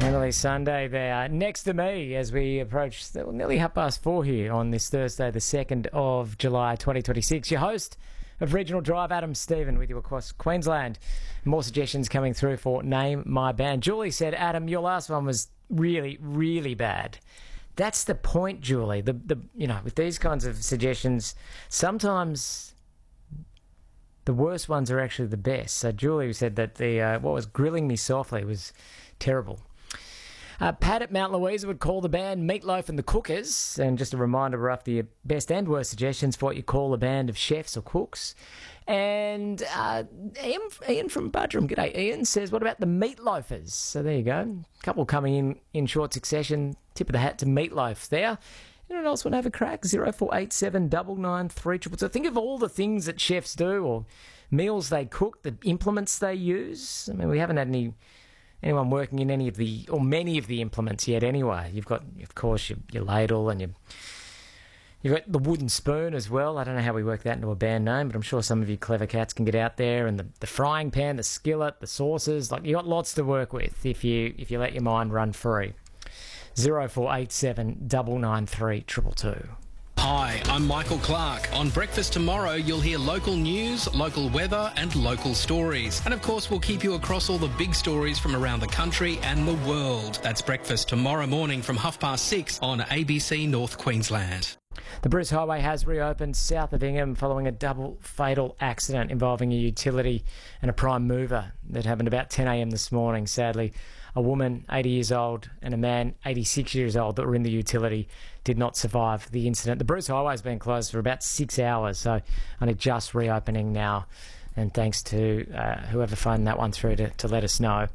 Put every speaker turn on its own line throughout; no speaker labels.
Emily Sunday there next to me as we approach nearly 4:30 here on this Thursday, the 2nd of July 2026. Your host of Regional Drive, Adam Stephen, with you across Queensland. More suggestions coming through for Name My Band. Julie said, Adam, your last one was really, really bad. That's the point, Julie. With these kinds of suggestions, sometimes the worst ones are actually the best. So Julie said that what was Grilling Me Softly was terrible. Pat at Mount Louisa would call the band Meatloaf and the Cookers. And just a reminder, we're after your best and worst suggestions for what you call a band of chefs or cooks. And Ian from Budrum, g'day Ian, says, what about the Meatloafers? So there you go. A couple coming in short succession. Tip of the hat to Meatloaf there. Anyone else want to have a crack? 0487 993 So think of all the things that chefs do or meals they cook, the implements they use. I mean, we haven't had anyone working in any of the, or many of the implements yet anyway. You've got, of course, your ladle and you've got the wooden spoon as well. I don't know how we work that into a band name, but I'm sure some of you clever cats can get out there. And the frying pan, the skillet, the sauces, like you got lots to work with if you let your mind run free. 0487 993 222.
Hi, I'm Michael Clark. On Breakfast Tomorrow, you'll hear local news, local weather and local stories. And of course, we'll keep you across all the big stories from around the country and the world. That's Breakfast tomorrow morning from 6:30 on ABC North Queensland.
The Bruce Highway has reopened south of Ingham following a double fatal accident involving a utility and a prime mover that happened about 10 a.m. this morning. Sadly, a woman, 80 years old, and a man, 86 years old, that were in the utility did not survive the incident. The Bruce Highway has been closed for about 6 hours, so only just reopening now. And thanks to whoever phoned that one through to let us know.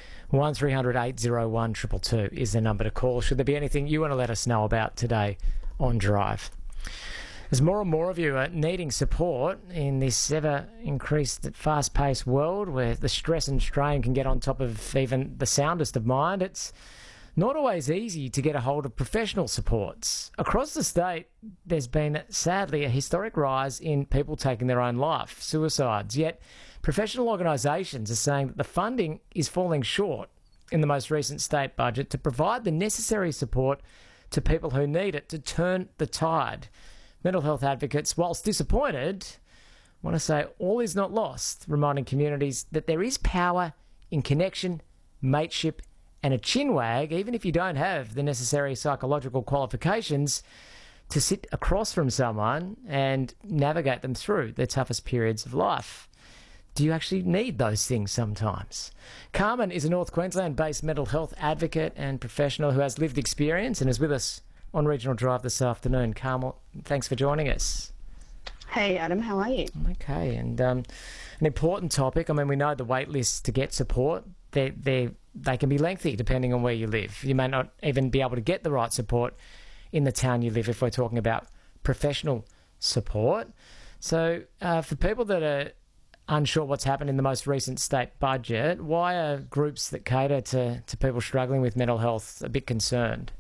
1300 801 222 is the number to call should there be anything you want to let us know about today on Drive. As more and more of you are needing support in this ever-increased, fast-paced world where the stress and strain can get on top of even the soundest of mind, it's not always easy to get a hold of professional supports. Across the state, there's been, sadly, a historic rise in people taking their own life, suicides. Yet, professional organisations are saying that the funding is falling short in the most recent state budget to provide the necessary support to people who need it to turn the tide. Mental health advocates, whilst disappointed, want to say all is not lost, reminding communities that there is power in connection, mateship and a chinwag, even if you don't have the necessary psychological qualifications to sit across from someone and navigate them through their toughest periods of life. Do you actually need those things sometimes? Carmen is a North Queensland-based mental health advocate and professional who has lived experience and is with us on Regional Drive this afternoon. Carmen, thanks for joining us.
Hey, Adam, how are you?
Okay, and an important topic. I mean, we know the wait lists to get support, they can be lengthy depending on where you live. You may not even be able to get the right support in the town you live if we're talking about professional support. So for people that are unsure what's happened in the most recent state budget, why are groups that cater to people struggling with mental health a bit concerned?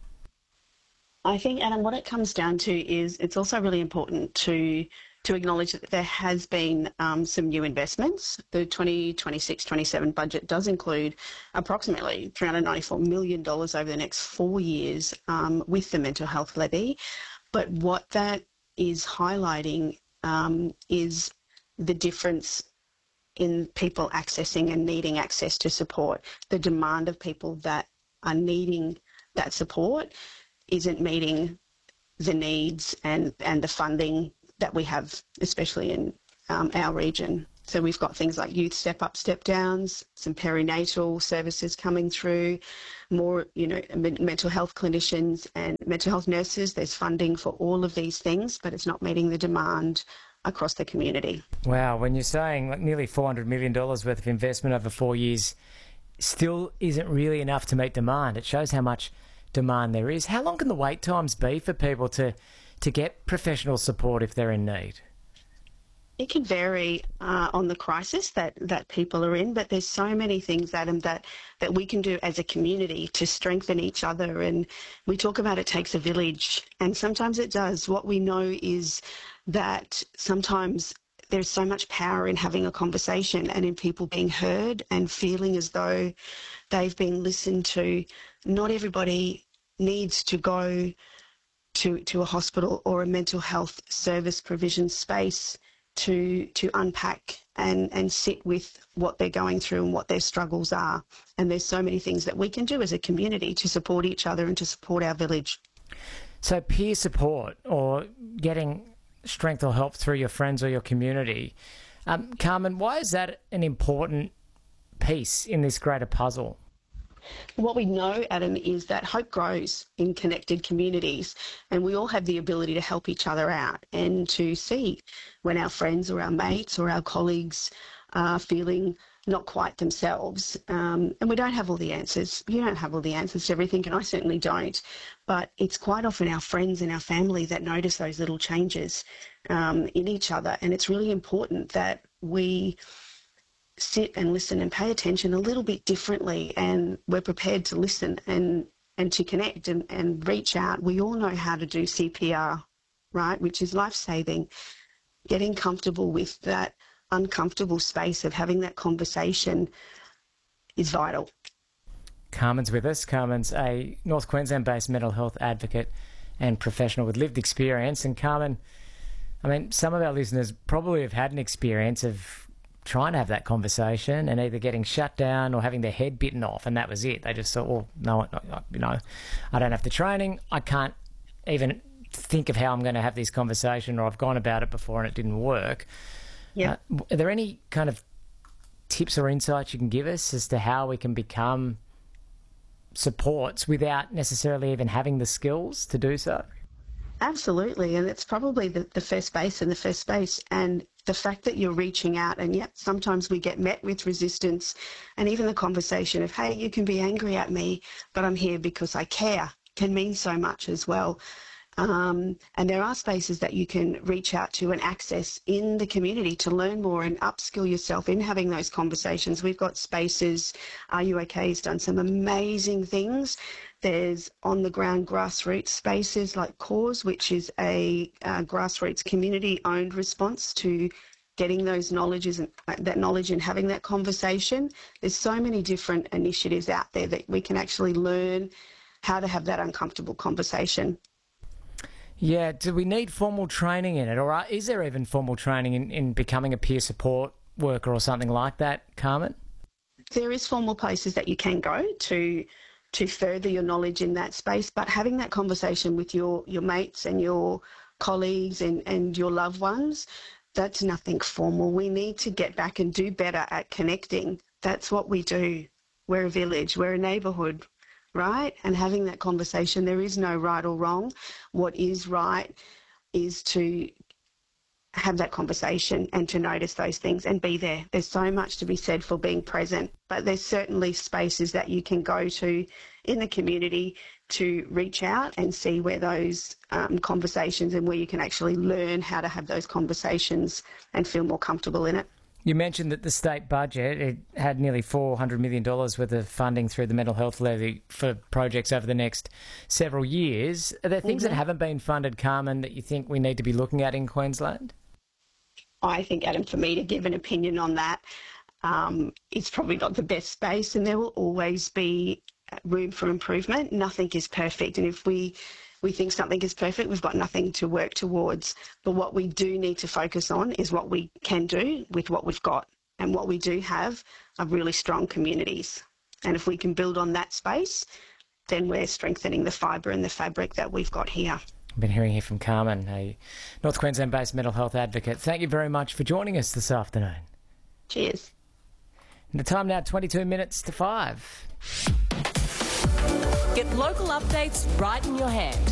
I think, Adam, what it comes down to is it's also really important to acknowledge that there has been some new investments. The 2026-27 budget does include approximately $394 million over the next 4 years with the mental health levy. But what that is highlighting is the difference in people accessing and needing access to support. The demand of people that are needing that support isn't meeting the needs and the funding that we have, especially in our region. So we've got things like youth step-up, step-downs, some perinatal services coming through, more, mental health clinicians and mental health nurses. There's funding for all of these things, but it's not meeting the demand across the community.
Wow, when you're saying like nearly $400 million worth of investment over 4 years still isn't really enough to meet demand, it shows how much demand there is. How long can the wait times be for people to get professional support if they're in need?
It can vary on the crisis that people are in, but there's so many things, Adam, that we can do as a community to strengthen each other. And we talk about it takes a village, and sometimes it does. What we know is that sometimes there's so much power in having a conversation and in people being heard and feeling as though they've been listened to. Not everybody needs to go to a hospital or a mental health service provision space to unpack and sit with what they're going through and what their struggles are. And there's so many things that we can do as a community to support each other and to support our village.
So peer support or getting strength or help through your friends or your community. Carmen, why is that an important piece in this greater puzzle?
What we know, Adam, is that hope grows in connected communities, and we all have the ability to help each other out and to see when our friends or our mates or our colleagues are feeling not quite themselves. And we don't have all the answers. You don't have all the answers to everything, and I certainly don't. But it's quite often our friends and our family that notice those little changes in each other, and it's really important that we sit and listen and pay attention a little bit differently, and we're prepared to listen and to connect and reach out. We all know how to do CPR, right, which is life-saving. Getting comfortable with that uncomfortable space of having that conversation is vital.
Carmen's with us. Carmen's a North Queensland-based mental health advocate and professional with lived experience. And Carmen, I mean, some of our listeners probably have had an experience of trying to have that conversation and either getting shut down or having their head bitten off, and that was it. They just thought, well, no, I don't have the training. I can't even think of how I'm going to have this conversation, or I've gone about it before and it didn't work.
Yeah.
Are there any kind of tips or insights you can give us as to how we can become supports without necessarily even having the skills to do so?
Absolutely, and it's probably the first base and the fact that you're reaching out, and yet sometimes we get met with resistance, and even the conversation of, hey, you can be angry at me, but I'm here because I care, can mean so much as well. And there are spaces that you can reach out to and access in the community to learn more and upskill yourself in having those conversations. We've got spaces. Are You OK has done some amazing things. There's on-the-ground grassroots spaces like Cause, which is a grassroots community-owned response to getting those knowledges and that knowledge and having that conversation. There's so many different initiatives out there that we can actually learn how to have that uncomfortable conversation.
Yeah, do we need formal training in it, or is there even formal training in becoming a peer support worker or something like that, Carmen?
There is formal places that you can go to further your knowledge in that space, but having that conversation with your mates and your colleagues and your loved ones, that's nothing formal. We need to get back and do better at connecting. That's what we do. We're a village, we're a neighbourhood, right? And having that conversation, there is no right or wrong. What is right is to have that conversation and to notice those things and be there. There's so much to be said for being present, but there's certainly spaces that you can go to in the community to reach out and see where those conversations and where you can actually learn how to have those conversations and feel more comfortable in it.
You mentioned that the state budget, it had nearly $400 million worth of funding through the mental health levy for projects over the next several years. Are there things that haven't been funded, Carmen, that you think we need to be looking at in Queensland?
I think, Adam, for me to give an opinion on that, it's probably not the best space, and there will always be room for improvement. Nothing is perfect, and if we think something is perfect, we've got nothing to work towards. But what we do need to focus on is what we can do with what we've got. And what we do have are really strong communities. And if we can build on that space, then we're strengthening the fibre and the fabric that we've got here.
I've been hearing here from Carmen, a North Queensland-based mental health advocate. Thank you very much for joining us this afternoon.
Cheers.
And the time now, 22 minutes to 5.
Get local updates right in your hand.